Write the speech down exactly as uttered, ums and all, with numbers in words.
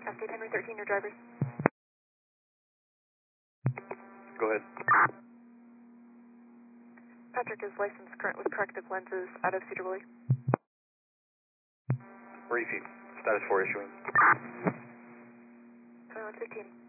Cascade Henry thirteen, your drivers. Go ahead. Patrick is licensed current with corrective lenses out of Cedar Woolley. Briefing. Status four issuing. twenty-one fifteen.